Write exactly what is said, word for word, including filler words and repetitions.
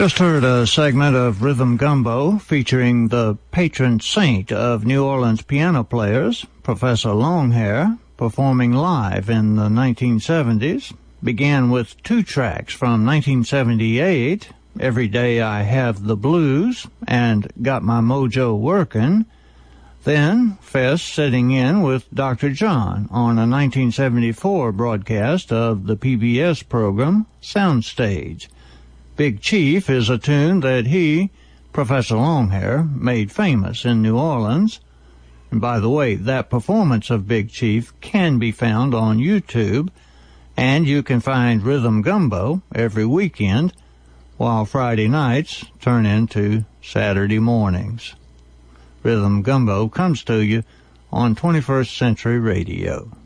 just heard a segment of Rhythm Gumbo featuring the patron saint of New Orleans piano players, Professor Longhair, performing live in the nineteen seventies. Began with two tracks from nineteen seventy-eight, Every Day I Have the Blues and Got My Mojo Workin'. Then Fess sitting in with Doctor John on a nineteen seventy-four broadcast of the P B S program Soundstage. Big Chief is a tune that he, Professor Longhair, made famous in New Orleans. And by the way, that performance of Big Chief can be found on YouTube, and you can find Rhythm Gumbo every weekend, while Friday nights turn into Saturday mornings. Rhythm Gumbo comes to you on twenty-first Century Radio.